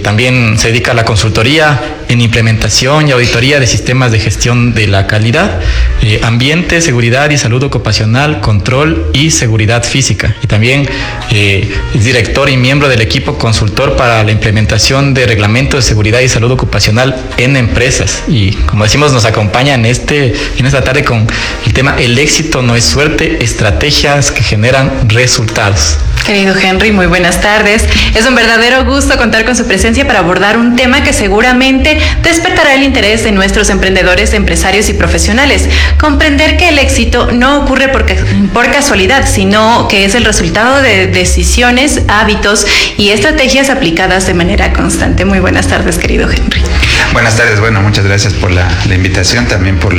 también se dedica a la consultoría en implementación y auditoría de sistemas de gestión de la calidad, ambiente, seguridad y salud ocupacional, control y seguridad física. Y también es director y miembro del equipo consultor para la implementación de reglamentos de seguridad y salud ocupacional en empresas. Y como decimos, nos acompaña en esta tarde con el tema El éxito no es suerte, estrategias que generan resultados. Querido Henry, muy buenas tardes. Es un verdadero gusto contar con su presencia para abordar un tema que seguramente despertará el interés de nuestros emprendedores, empresarios y profesionales. Comprender que el éxito no ocurre por casualidad, sino que es el resultado de decisiones, hábitos y estrategias aplicadas de manera constante. Muy buenas tardes, querido Henry. Buenas tardes, bueno, muchas gracias por la invitación, también por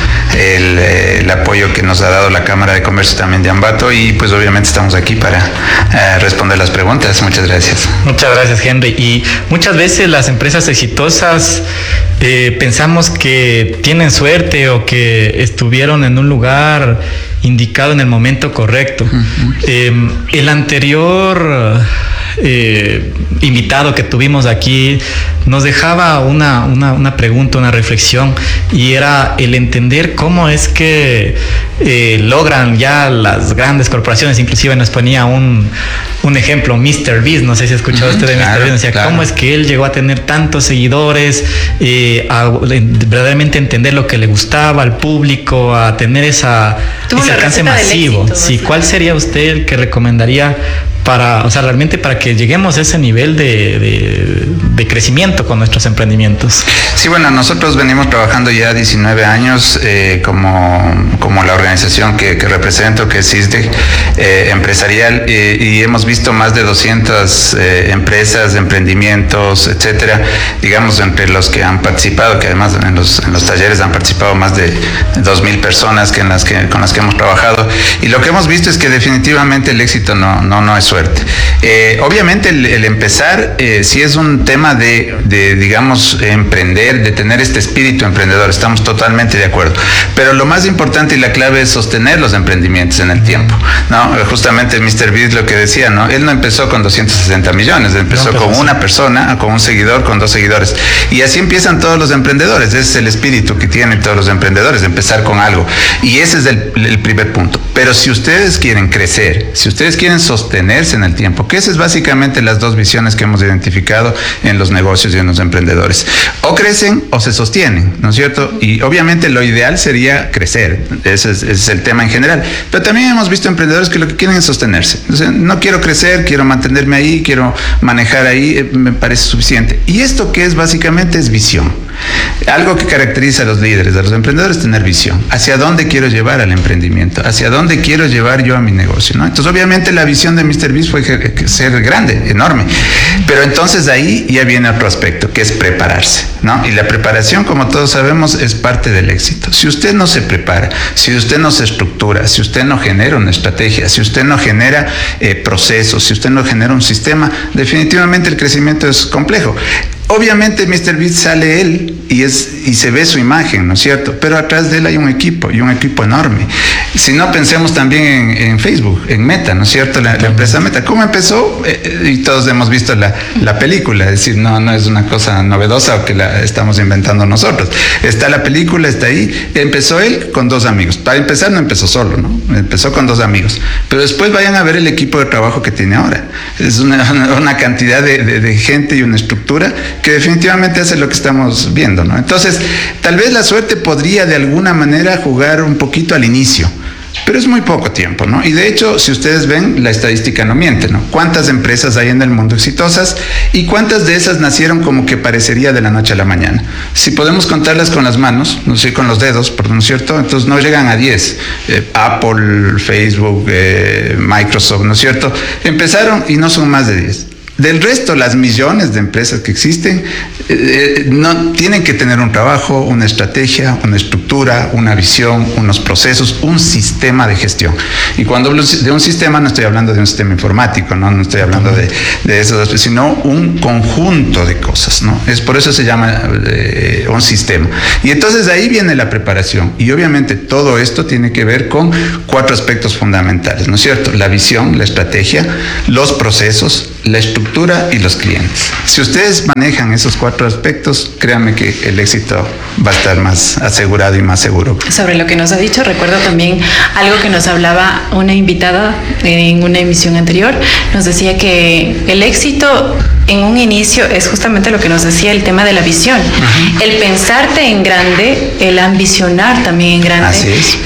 el apoyo que nos ha dado la Cámara de Comercio también de Ambato, y pues obviamente estamos aquí para responder las preguntas. Muchas gracias. Muchas gracias, Henry. Y muchas veces las empresas exitosas pensamos que tienen suerte o que estuvieron en un lugar indicado en el momento correcto. El anterior invitado que tuvimos aquí nos dejaba una pregunta, una reflexión, y era el entender cómo es que logran ya las grandes corporaciones. Inclusive nos ponía un ejemplo, Mr. Beast, no sé si ha escuchado usted de Mr. Beast, decía, claro, cómo es que él llegó a tener tantos seguidores, a verdaderamente entender lo que le gustaba al público, a tener ese alcance masivo. Éxito, sí, ¿cuál sería usted el que recomendaría realmente para que lleguemos a ese nivel de crecimiento con nuestros emprendimientos? Sí, bueno, nosotros venimos trabajando ya 19 años como la organización que represento, que es CISDE, empresarial, y hemos visto más de 200 empresas, emprendimientos, etcétera, digamos, entre los que han participado, que además en los talleres han participado más de 2,000 personas con las que hemos trabajado, y lo que hemos visto es que definitivamente el éxito no es suerte. Obviamente el empezar sí es un tema de digamos, emprender, de tener este espíritu emprendedor, estamos totalmente de acuerdo, pero lo más importante y la clave es sostener los emprendimientos en el tiempo, ¿no? Justamente Mr. Beast lo que decía, ¿no? Él no empezó con 260 millones, empezó con una persona, con un seguidor, con 2 seguidores, y así empiezan todos los emprendedores. Ese es el espíritu que tienen todos los emprendedores, de empezar con algo, y ese es el primer punto. Pero si ustedes quieren crecer, si ustedes quieren sostenerse en el tiempo, que esas es básicamente las dos visiones que hemos identificado en los negocios y en los emprendedores: o crecen o se sostienen, ¿no es cierto? Y obviamente lo ideal sería crecer, ese es el tema en general, pero también hemos visto emprendedores que lo que quieren es sostenerse. Entonces, no quiero crecer, quiero mantenerme ahí, quiero manejar ahí, me parece suficiente. Y esto que es básicamente es visión. Algo que caracteriza a los líderes, a los emprendedores, tener visión. ¿Hacia dónde quiero llevar al emprendimiento? ¿Hacia dónde quiero llevar yo a mi negocio? ¿No? Entonces, obviamente, la visión de Mr. Beast fue ser grande, enorme. Pero entonces ahí ya viene otro aspecto, que es prepararse, ¿no? Y la preparación, como todos sabemos, es parte del éxito. Si usted no se prepara, si usted no se estructura, si usted no genera una estrategia, si usted no genera procesos, si usted no genera un sistema, definitivamente el crecimiento es complejo. Obviamente Mr. Beast sale él y se ve su imagen, ¿no es cierto? Pero atrás de él hay un equipo, y un equipo enorme. Si no, pensemos también en Facebook, en Meta, ¿no es cierto? La empresa Meta. ¿Cómo empezó? Y todos hemos visto la película, es decir, no es una cosa novedosa o que la estamos inventando nosotros. Está la película, está ahí. Empezó él con 2 amigos. Para empezar, no empezó solo, ¿no? Empezó con 2 amigos. Pero después vayan a ver el equipo de trabajo que tiene ahora. Es una cantidad de gente y una estructura que definitivamente hace lo que estamos viendo, ¿no? Entonces, tal vez la suerte podría de alguna manera jugar un poquito al inicio, pero es muy poco tiempo, ¿no? Y de hecho, si ustedes ven, la estadística no miente, ¿no? ¿Cuántas empresas hay en el mundo exitosas y cuántas de esas nacieron como que parecería de la noche a la mañana? Si podemos contarlas con las manos, no sé, con los dedos, ¿no es cierto? Entonces no llegan a 10. Apple, Facebook, Microsoft, ¿no es cierto? Empezaron y no son más de 10. Del resto, las millones de empresas que existen no tienen que tener un trabajo, una estrategia, una estructura, una visión, unos procesos, un sistema de gestión. Y cuando hablo de un sistema, no estoy hablando de un sistema informático, no estoy hablando de eso, sino un conjunto de cosas, ¿no? Es por eso se llama un sistema. Y entonces de ahí viene la preparación. Y obviamente todo esto tiene que ver con 4 aspectos fundamentales, ¿no es cierto? La visión, la estrategia, los procesos, la estructura infraestructura y los clientes. Si ustedes manejan esos 4 aspectos, créanme que el éxito va a estar más asegurado y más seguro. Sobre lo que nos ha dicho, recuerdo también algo que nos hablaba una invitada en una emisión anterior. Nos decía que el éxito en un inicio es justamente lo que nos decía, el tema de la visión. El pensarte en grande, el ambicionar también en grande. Así es.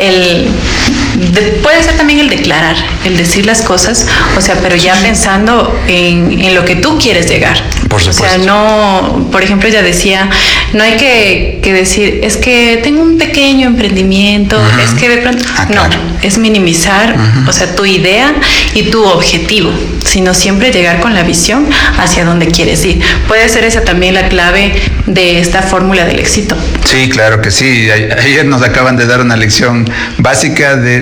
Puede ser también el declarar, el decir las cosas, o sea, pero ya pensando en lo que tú quieres llegar. Por supuesto. O sea, no, por ejemplo, ella decía, no hay que decir, es que tengo un pequeño emprendimiento, es que de pronto, claro. No, es minimizar, o sea, tu idea y tu objetivo, sino siempre llegar con la visión hacia dónde quieres ir. Puede ser esa también la clave de esta fórmula del éxito. Sí, claro que sí. Ayer nos acaban de dar una lección básica de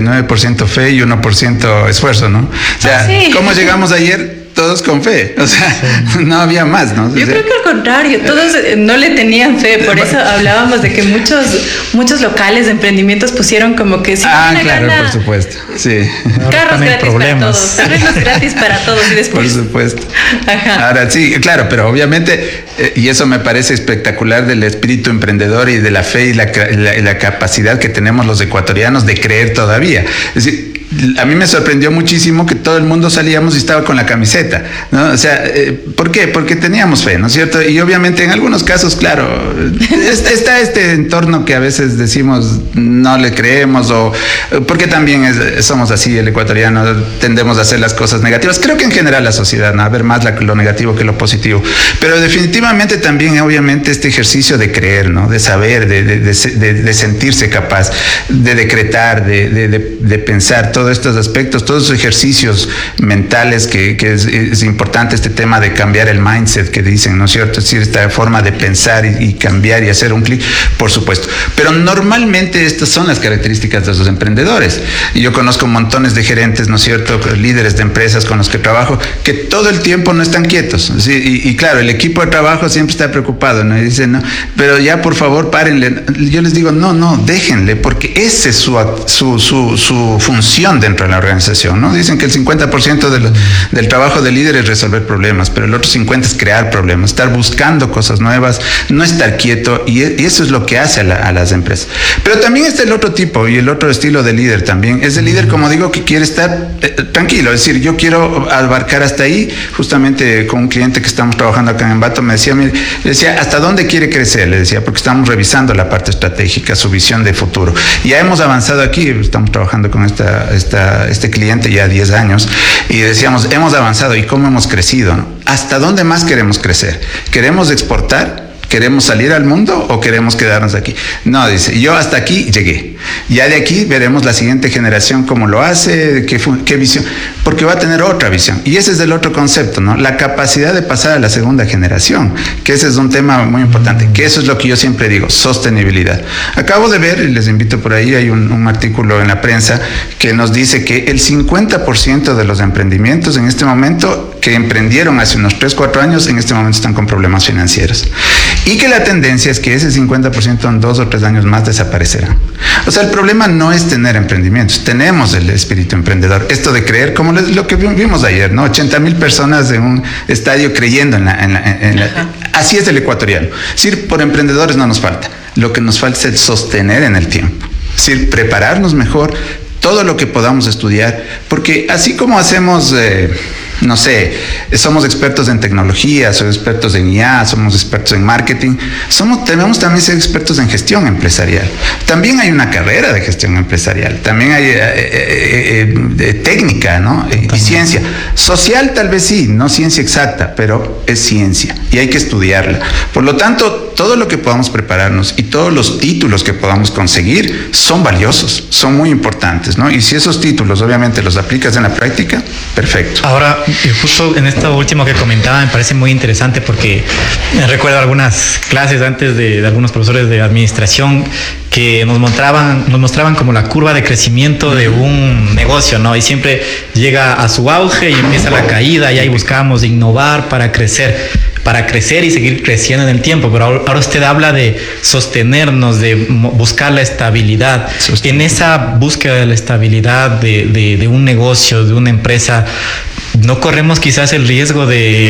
99% fe y 1% esfuerzo, ¿no? O sea, sí. ¿Cómo llegamos ayer? Todos con fe, o sea, no había más, ¿no? Yo creo que al contrario, todos no le tenían fe, por eso hablábamos de que muchos locales de emprendimientos pusieron como que... claro, gana, por supuesto, sí. Carros gratis para todos, terrenos gratis para todos y después... Por supuesto. Ajá. Ahora sí, claro, pero obviamente, y eso me parece espectacular del espíritu emprendedor y de la fe y la capacidad que tenemos los ecuatorianos de creer todavía. Es decir, a mí me sorprendió muchísimo que todo el mundo salíamos y estaba con la camiseta, ¿no? O sea, ¿por qué? Porque teníamos fe, ¿no es cierto? Y obviamente en algunos casos, claro, está este entorno que a veces decimos no le creemos o porque también somos así, el ecuatoriano, tendemos a hacer las cosas negativas. Creo que en general la sociedad, ¿no? A ver más lo negativo que lo positivo. Pero definitivamente también, obviamente, este ejercicio de creer, ¿no? De saber, de sentirse capaz, de decretar, de pensar, todos estos aspectos, todos esos ejercicios mentales que es importante este tema de cambiar el mindset que dicen, ¿no es cierto? Es decir, esta forma de pensar y cambiar y hacer un clic, por supuesto. Pero normalmente estas son las características de los emprendedores. Y yo conozco montones de gerentes, ¿no es cierto? Líderes de empresas con los que trabajo, que todo el tiempo no están quietos. ¿Sí? Y claro, el equipo de trabajo siempre está preocupado, ¿no? Y dicen, no, pero ya por favor párenle. Yo les digo, no, déjenle, porque esa es su función dentro de la organización, ¿no? Dicen que el 50% del trabajo del líder es resolver problemas, pero el otro 50% es crear problemas, estar buscando cosas nuevas, no estar quieto, y eso es lo que hace a las empresas. Pero también está el otro tipo y el otro estilo de líder también. Es el líder, como digo, que quiere estar tranquilo, es decir, yo quiero abarcar hasta ahí. Justamente con un cliente que estamos trabajando acá en Ambato me decía, le decía, ¿hasta dónde quiere crecer? Le decía, porque estamos revisando la parte estratégica, su visión de futuro. Ya hemos avanzado aquí, estamos trabajando con este cliente ya 10 años y decíamos, hemos avanzado y cómo hemos crecido, ¿no? ¿Hasta dónde más queremos crecer? ¿Queremos exportar? ¿Queremos salir al mundo o queremos quedarnos aquí? No, dice, yo hasta aquí llegué. Ya de aquí veremos la siguiente generación cómo lo hace, qué visión, porque va a tener otra visión. Y ese es el otro concepto, ¿no? La capacidad de pasar a la segunda generación, que ese es un tema muy importante, que eso es lo que yo siempre digo, sostenibilidad. Acabo de ver, y les invito por ahí, hay un artículo en la prensa que nos dice que el 50% de los emprendimientos en este momento que emprendieron hace unos 3-4 años, en este momento están con problemas financieros. Y que la tendencia es que ese 50% en 2 o 3 años más desaparecerá. O sea, el problema no es tener emprendimientos, tenemos el espíritu emprendedor. Esto de creer, como lo que vimos ayer, ¿no? 80,000 personas en un estadio creyendo en la así es el ecuatoriano. Es decir, por emprendedores no nos falta. Lo que nos falta es el sostener en el tiempo. Es decir, prepararnos mejor, todo lo que podamos estudiar, porque así como hacemos... no sé, somos expertos en tecnología, somos expertos en IA, somos expertos en marketing, debemos también ser expertos en gestión empresarial. También hay una carrera de gestión empresarial, también hay técnica, ¿no? Y ciencia. Social tal vez sí, no ciencia exacta, pero es ciencia y hay que estudiarla. Por lo tanto, todo lo que podamos prepararnos y todos los títulos que podamos conseguir son valiosos, son muy importantes, ¿no? Y si esos títulos obviamente los aplicas en la práctica, perfecto. Ahora, justo en esto último que comentaba me parece muy interesante porque recuerdo algunas clases antes de algunos profesores de administración que nos mostraban como la curva de crecimiento de un negocio, ¿no? Y siempre llega a su auge y empieza la caída y ahí buscábamos innovar para crecer para crecer y seguir creciendo en el tiempo, pero ahora usted habla de sostenernos, de buscar la estabilidad. En esa búsqueda de la estabilidad de un negocio, de una empresa, no corremos quizás el riesgo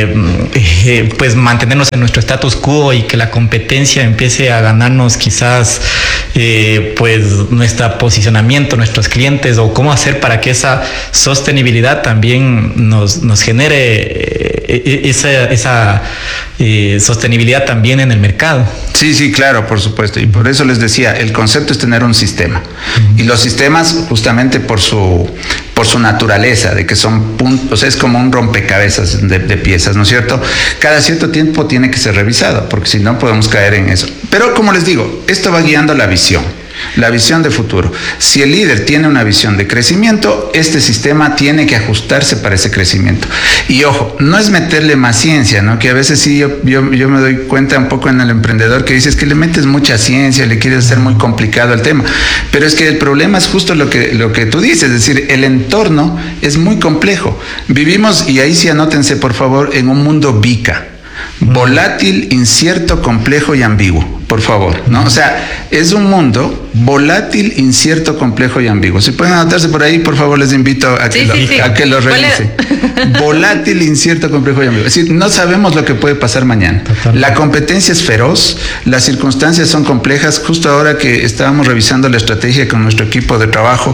de pues mantenernos en nuestro status quo y que la competencia empiece a ganarnos quizás pues nuestro posicionamiento, nuestros clientes, o cómo hacer para que esa sostenibilidad también nos genere esa sostenibilidad también en el mercado. Sí, claro, por supuesto. Y por eso les decía, el concepto es tener un sistema. Y los sistemas, justamente por su naturaleza, de que son puntos, es como un rompecabezas de piezas, ¿no es cierto? Cada cierto tiempo tiene que ser revisado, porque si no podemos caer en eso. Pero como les digo, esto va guiando la visión de futuro. Si el líder tiene una visión de crecimiento, este sistema tiene que ajustarse para ese crecimiento. Y ojo, no es meterle más ciencia, ¿no? Que a veces sí, yo me doy cuenta un poco en el emprendedor que dices que le metes mucha ciencia, le quieres hacer muy complicado el tema. Pero es que el problema es justo lo que tú dices, es decir, el entorno es muy complejo. Vivimos, y ahí sí anótense por favor, en un mundo VICA. Volátil, incierto, complejo y ambiguo. Por favor, ¿no? O sea, es un mundo volátil, incierto, complejo y ambiguo. Si pueden anotarse por ahí, por favor, les invito a que lo revisen. Volátil, incierto, complejo y ambiguo. Es decir, no sabemos lo que puede pasar mañana. Totalmente. La competencia es feroz, las circunstancias son complejas. Justo ahora que estábamos revisando la estrategia con nuestro equipo de trabajo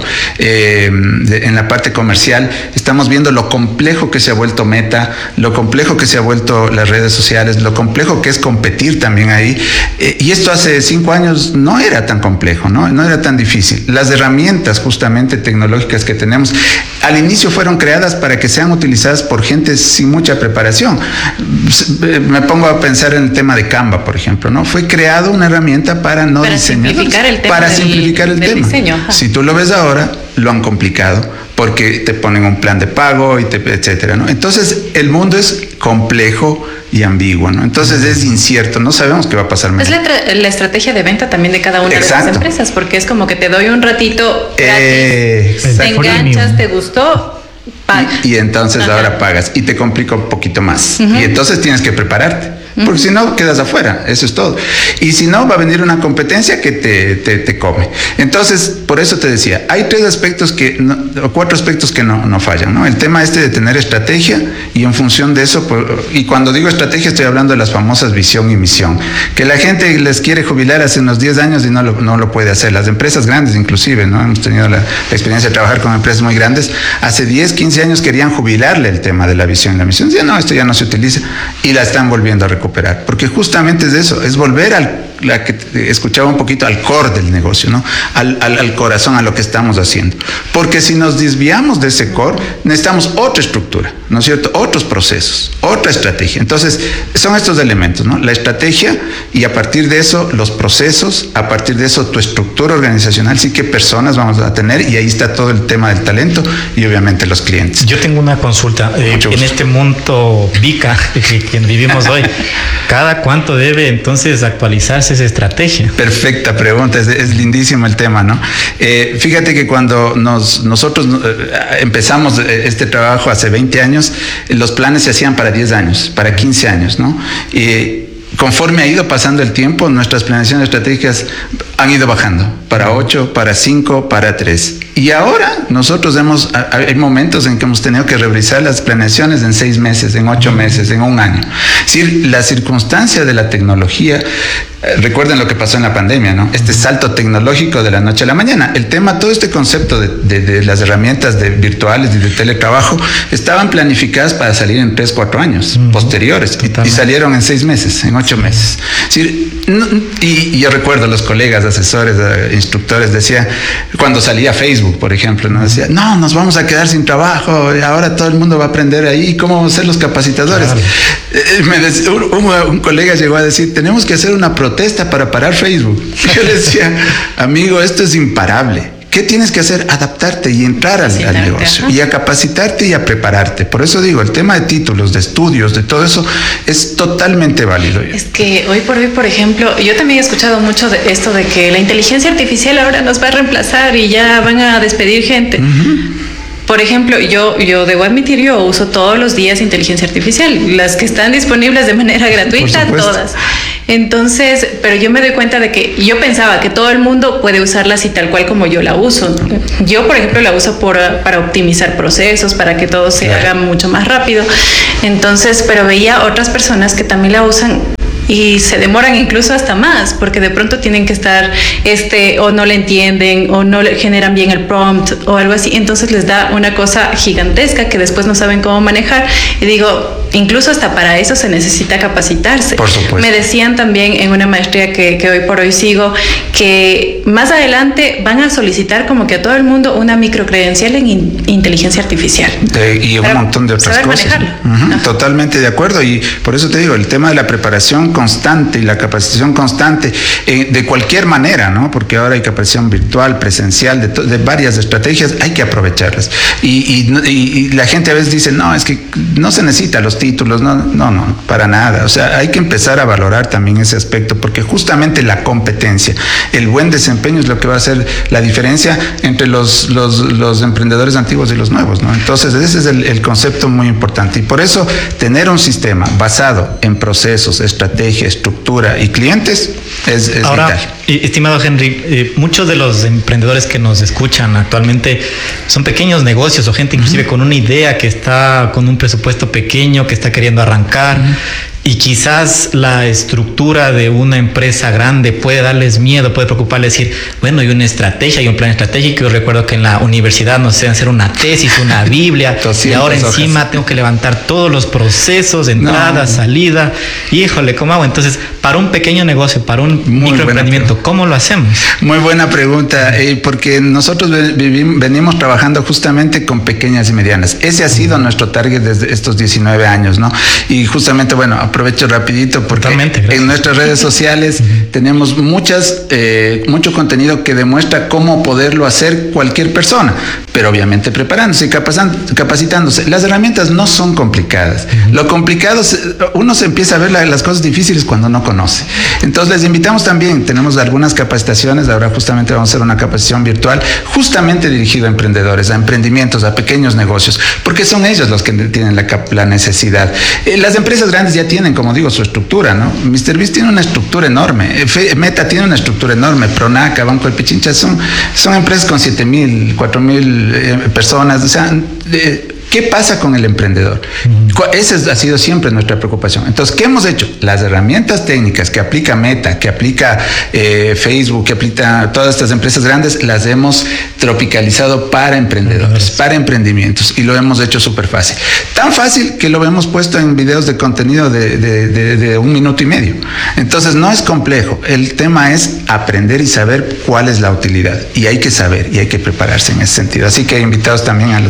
en la parte comercial, estamos viendo lo complejo que se ha vuelto Meta, lo complejo que se ha vuelto las redes sociales, lo complejo que es competir también ahí. Y esto hace 5 años no era tan complejo, no era tan difícil. Las herramientas justamente tecnológicas que tenemos al inicio fueron creadas para que sean utilizadas por gente sin mucha preparación. Me pongo a pensar en el tema de Canva, por ejemplo, ¿no? Fue creado una herramienta para diseñar, para simplificar el tema. Diseño. Si tú lo ves ahora, lo han complicado porque te ponen un plan de pago, etcétera, ¿no? Entonces, el mundo es complejo y ambiguo, ¿no? Entonces es incierto, no sabemos qué va a pasar mañana. Es la estrategia de venta también de cada una de las empresas, porque es como que te doy un ratito gratis, te enganchas, te gustó, pagas. Y entonces ahora pagas y te complica un poquito más. Y entonces tienes que prepararte. Porque si no, quedas afuera, eso es todo. Y si no, va a venir una competencia que te come. Entonces, por eso te decía, hay 4 aspectos que no fallan, ¿no? El tema de tener estrategia, y en función de eso, y cuando digo estrategia estoy hablando de las famosas visión y misión, que la gente les quiere jubilar hace unos 10 años y no lo puede hacer. Las empresas grandes inclusive, ¿no? Hemos tenido la experiencia de trabajar con empresas muy grandes. Hace 10, 15 años querían jubilarle el tema de la visión y la misión. Decían, no, esto ya no se utiliza, y la están volviendo a recuperar. Porque justamente es eso, es volver la que escuchaba un poquito al core del negocio, ¿no? Al corazón, a lo que estamos haciendo. Porque si nos desviamos de ese core, necesitamos otra estructura, ¿no es cierto? Otros procesos, otra estrategia. Entonces, son estos elementos, ¿no? La estrategia, y a partir de eso, los procesos, a partir de eso, tu estructura organizacional, sí, qué personas vamos a tener, y ahí está todo el tema del talento y obviamente los clientes. Yo tengo una consulta. En este mundo VICA que vivimos hoy, ¿cada cuánto debe entonces actualizarse esa estrategia? Perfecta pregunta, es lindísimo el tema, ¿no? Fíjate que cuando nosotros empezamos este trabajo hace 20 años, los planes se hacían para 10 años, para 15 años, ¿no? Conforme ha ido pasando el tiempo, nuestras planeaciones estratégicas han ido bajando para 8, para 5, para 3. Y ahora nosotros hay momentos en que hemos tenido que revisar las planeaciones en 6 meses, en 8 meses, en 1 año. Es decir, la circunstancia de la tecnología, recuerden lo que pasó en la pandemia, ¿no? Este salto tecnológico de la noche a la mañana. El tema, todo este concepto de las herramientas virtuales y de teletrabajo estaban planificadas para salir en 3, 4 años posteriores, y salieron en 6 meses, en 8 meses. Es decir, y yo recuerdo los colegas, asesores, instructores, decían, cuando salía Facebook, por ejemplo, ¿no? Decía, no, nos vamos a quedar sin trabajo, ahora todo el mundo va a aprender ahí, ¿cómo vamos a ser los capacitadores? Claro. Un colega llegó a decir, tenemos que hacer una protesta para parar Facebook. Yo le decía, amigo, esto es imparable. ¿Qué tienes que hacer? Adaptarte y entrar al negocio, y a capacitarte y a prepararte. Por eso digo, el tema de títulos, de estudios, de todo eso es totalmente válido. Es que hoy, por ejemplo, yo también he escuchado mucho de esto de que la inteligencia artificial ahora nos va a reemplazar y ya van a despedir gente. Por ejemplo, yo debo admitir, yo uso todos los días inteligencia artificial, las que están disponibles de manera gratuita, todas. Entonces, pero yo me doy cuenta de que yo pensaba que todo el mundo puede usarla así tal cual como yo la uso. Yo, por ejemplo, la uso para optimizar procesos, para que todo se haga mucho más rápido. Entonces, pero veía otras personas que también la usan y se demoran incluso hasta más, porque de pronto tienen que estar, o no le entienden, o no le generan bien el prompt, o algo así. Entonces les da una cosa gigantesca que después no saben cómo manejar. Y digo, incluso hasta para eso se necesita capacitarse. Por supuesto. Me decían también en una maestría que hoy por hoy sigo, que más adelante van a solicitar como que a todo el mundo una microcredencial en inteligencia artificial. Y un montón de otras cosas. Totalmente de acuerdo. Y por eso te digo, el tema de la preparación constante y la capacitación constante de cualquier manera, ¿no? Porque ahora hay capacitación virtual, presencial, de varias estrategias, hay que aprovecharlas. Y la gente a veces dice, no, es que no se necesita los títulos, no, para nada. O sea, hay que empezar a valorar también ese aspecto, porque justamente la competencia, el buen desempeño es lo que va a hacer la diferencia entre los emprendedores antiguos y los nuevos, ¿no? Entonces, ese es el concepto muy importante. Y por eso, tener un sistema basado en procesos, estrategias, estructura y clientes es ahora, vital. Estimado Henry, muchos de los emprendedores que nos escuchan actualmente son pequeños negocios o gente inclusive con una idea que está con un presupuesto pequeño, que está queriendo arrancar. Y quizás la estructura de una empresa grande puede darles miedo, puede preocuparles, decir, bueno, hay una estrategia, hay un plan estratégico. Yo recuerdo que en la universidad nos hacían hacer una tesis, una Biblia, y ahora encima hojas. Tengo que levantar todos los procesos, entrada, salida. Híjole, ¿cómo hago? Entonces, para un pequeño negocio, para un microemprendimiento, ¿cómo lo hacemos? Muy buena pregunta, porque nosotros venimos trabajando justamente con pequeñas y medianas. Ese ha sido nuestro target desde estos 19 años, ¿no? Y justamente, bueno, aprovecho rapidito porque en nuestras redes sociales tenemos mucho contenido que demuestra cómo poderlo hacer cualquier persona, pero obviamente preparándose y capacitándose. Las herramientas no son complicadas. Lo complicado uno se empieza a ver las cosas difíciles cuando no conoce. Entonces les invitamos también, tenemos algunas capacitaciones, ahora justamente vamos a hacer una capacitación virtual justamente dirigida a emprendedores, a emprendimientos, a pequeños negocios, porque son ellos los que tienen la necesidad. Las empresas grandes ya tienen, como digo, su estructura, ¿no? MrBeast tiene una estructura enorme, Meta tiene una estructura enorme, Pronaca, Banco del Pichincha, son empresas con 7,000, 4,000 personas, o sea, ¿qué pasa con el emprendedor? Esa ha sido siempre nuestra preocupación. Entonces, ¿qué hemos hecho? Las herramientas técnicas que aplica Meta, que aplica Facebook, que aplica todas estas empresas grandes, las hemos tropicalizado para emprendedores, para emprendimientos, y lo hemos hecho súper fácil. Tan fácil que lo hemos puesto en videos de contenido de 1 minuto y medio. Entonces, no es complejo. El tema es aprender y saber cuál es la utilidad. Y hay que saber y hay que prepararse en ese sentido. Así que invitados también a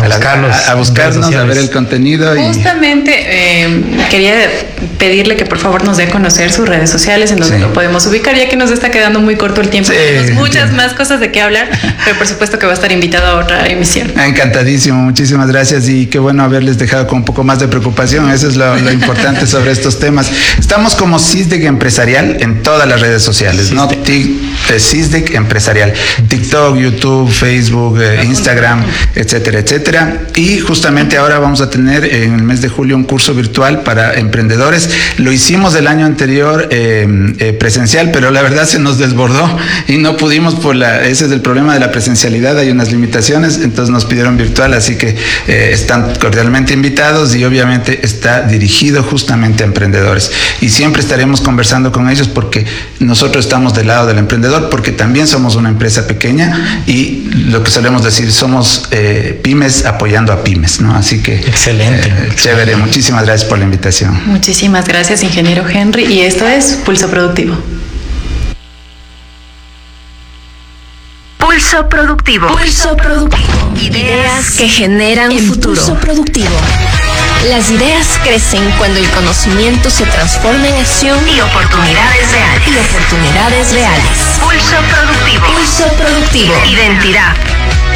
buscarnos, a ver el contenido. Justamente quería pedirle que por favor nos dé a conocer sus redes sociales en donde lo podemos ubicar, ya que nos está quedando muy corto el tiempo. Tenemos muchas más cosas de qué hablar, pero por supuesto que va a estar invitado a otra emisión. Encantadísimo, muchísimas gracias, y qué bueno haberles dejado con un poco más de preocupación. Eso es lo importante sobre estos temas. Estamos como CISDEC Empresarial en todas las redes sociales, ¿no? CISDEC Empresarial, TikTok, YouTube, Facebook, Instagram, etcétera, etcétera. Y justamente ahora vamos a tener en el mes de julio un curso virtual para emprendedores. Lo hicimos el año anterior presencial, pero la verdad se nos desbordó y no pudimos ese es el problema de la presencialidad, hay unas limitaciones, entonces nos pidieron virtual, así que están cordialmente invitados, y obviamente está dirigido justamente a emprendedores. Y siempre estaremos conversando con ellos, porque nosotros estamos del lado del emprendedor, porque también somos una empresa pequeña, y lo que solemos decir, somos pymes apoyando a pymes, ¿no? Así que excelente. Chévere, muchísimas gracias por la invitación. Muchísimas gracias, ingeniero Henry, y esto es Pulso Productivo. Pulso Productivo. Pulso Productivo. Ideas que generan futuro. Pulso Productivo. Las ideas crecen cuando el conocimiento se transforma en acción y oportunidades reales. Pulso Productivo. Pulso Productivo. Identidad.